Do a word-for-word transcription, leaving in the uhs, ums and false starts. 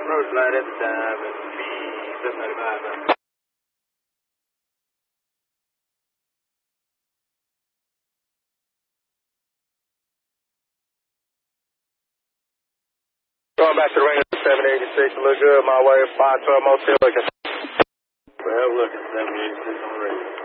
approach line at the time, and speed seven ninety-five, man. Going back to the range of seven eighty-six, look good, my way, five twelve Motel looking. Well, looking, seven eighty-six on the radio.